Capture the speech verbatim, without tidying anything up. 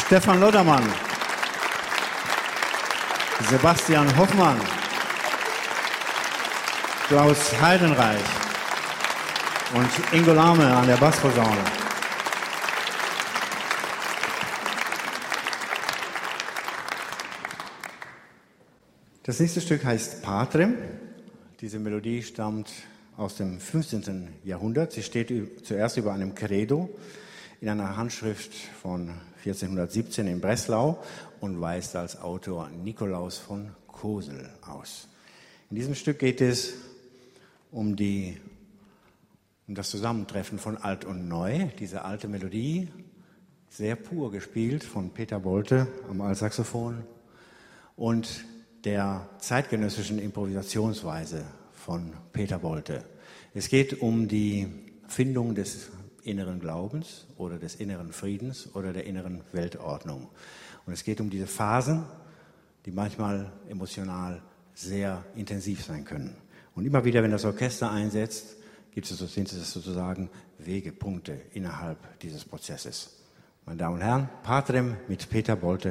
Stefan Loddermann, Sebastian Hoffmann, Klaus Heidenreich und Ingo Lahme an der Bassposaune. Das nächste Stück heißt Patrem. Diese Melodie stammt aus dem fünfzehnten Jahrhundert. Sie steht zuerst über einem Credo in einer Handschrift von vierzehnhundertsiebzehn in Breslau und weist als Autor Nikolaus von Kosel aus. In diesem Stück geht es um, die, um das Zusammentreffen von Alt und Neu. Diese alte Melodie, sehr pur gespielt von Peter Bolte am Altsaxophon und der zeitgenössischen Improvisationsweise von Peter Bolte. Es geht um die Findung des inneren Glaubens oder des inneren Friedens oder der inneren Weltordnung. Und es geht um diese Phasen, die manchmal emotional sehr intensiv sein können. Und immer wieder, wenn das Orchester einsetzt, gibt es, sind es sozusagen Wegepunkte innerhalb dieses Prozesses. Meine Damen und Herren, Patrem mit Peter Bolte